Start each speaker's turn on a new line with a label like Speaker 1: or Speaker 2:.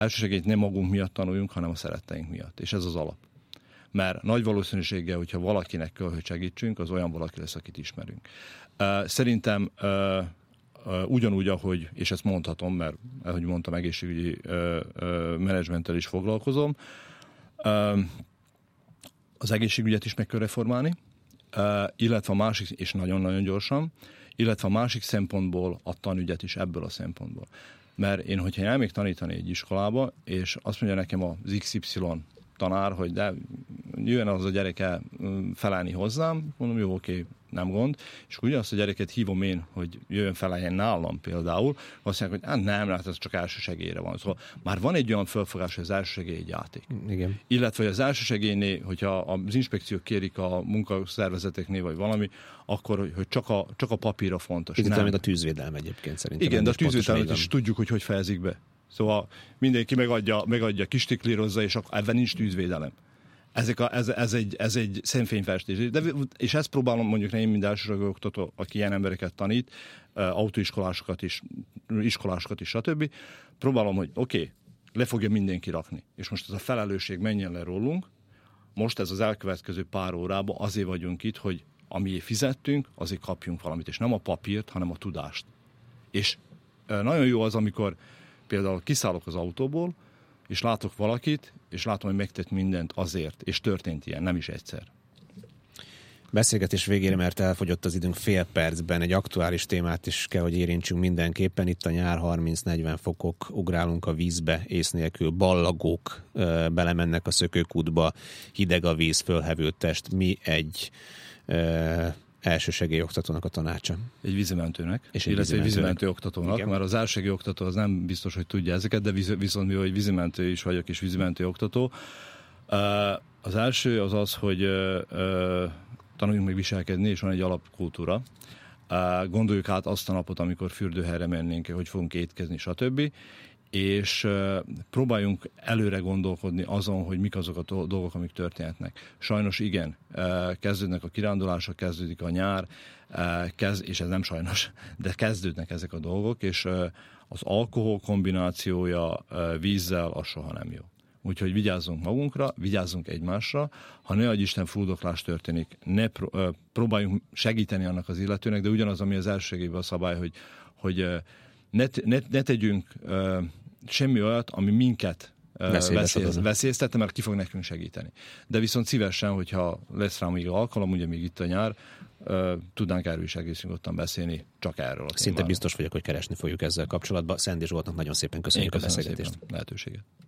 Speaker 1: Elsősegélyt nem magunk miatt tanuljunk, hanem a szeretteink miatt. És ez az alap. Mert nagy valószínűséggel, hogyha valakinek kell, hogy segítsünk, az olyan valaki lesz, akit ismerünk. Szerintem ugyanúgy, ahogy, és ezt mondhatom, mert ahogy mondtam, egészségügyi menedzsmenttel is foglalkozom, az egészségügyet is meg kell reformálni, illetve a másik, és nagyon-nagyon gyorsan, illetve a másik szempontból a tanügyet is ebből a szempontból. Mert én, hogyha elmegyek tanítani egy iskolába, és azt mondja nekem az XY tanár, hogy de jöjjön az a gyerek el felelni hozzám, mondom, jó, oké, nem gond, és ugye azt a gyereket hívom én, hogy jöjjön feleljen nálam például, azt mondják, hogy nem, ez csak elsősegélyre van. Szóval már van egy olyan felfogás, hogy az elsősegély egy játék.
Speaker 2: Igen.
Speaker 1: Illetve, hogy az elsősegélynél, hogyha az inspekciók kérik a munkaszervezeteknél, vagy valami, akkor hogy csak a papírra fontos.
Speaker 2: Itt mint a tűzvédelem egyébként szerintem.
Speaker 1: Igen, de a tűzvédelmet is tudjuk, hogy fejezik be. Szóval mindenki megadja, kistiklírozza, és akkor ebben nincs tűzvédelem. Ez egy szemfényfestés. És ezt próbálom mondjuk én, mint elsősegély oktató, aki ilyen embereket tanít, autóiskolásokat is, stb. Próbálom, hogy oké, le fogja mindenki rakni. És most ez a felelősség menjen le rólunk. Most ez az elkövetkező pár órában azért vagyunk itt, hogy amiért fizettünk, azért kapjunk valamit. És nem a papírt, hanem a tudást. És nagyon jó az, amikor például kiszállok az autóból, és látok valakit, és látom, hogy megtett mindent azért, és történt ilyen, nem is egyszer.
Speaker 2: Beszélgetés végére, mert elfogyott az időnk fél percben, egy aktuális témát is kell, hogy érintsünk mindenképpen. Itt a nyár 30-40 fokok, ugrálunk a vízbe, ész nélkül, ballagók belemennek a szökőkútba, hideg a víz, fölhevült test. Mi egy elsősegélyoktatónak a tanácsa? Egy
Speaker 1: vízimentőnek, illetve egy vízimentő oktatónak, igen. Mert az elsősegély oktató az nem biztos, hogy tudja ezeket, de viszont mi, hogy vízimentő is vagyok, és vízimentő oktató. Az első az, hogy tanuljunk meg viselkedni, és van egy alapkultúra. Gondoljuk át azt a napot, amikor fürdőhelyre mennénk, hogy fogunk étkezni, stb. És próbáljunk előre gondolkodni azon, hogy mik azok a dolgok, amik történhetnek. Sajnos igen, kezdődnek a kirándulások, kezdődik a nyár, és ez nem sajnos, de kezdődnek ezek a dolgok, és az alkohol kombinációja vízzel az soha nem jó. Úgyhogy vigyázzunk magunkra, vigyázzunk egymásra, ha ne adj Isten fuldoklás történik, próbáljunk segíteni annak az illetőnek, de ugyanaz, ami az elsősegélyben a szabály, hogy ne tegyünk semmi olyat, ami minket veszélyeztette, mert ki fog nekünk segíteni. De viszont szívesen, hogyha lesz rá még alkalom, ugye még itt a nyár, tudnánk erről is egész nyugodtan beszélni, csak erről.
Speaker 2: Szinte biztos vagyok, hogy keresni fogjuk ezzel kapcsolatban. Szendy Zsoltnak nagyon szépen köszönjük a beszélgetést.
Speaker 1: Szépen lehetőséget.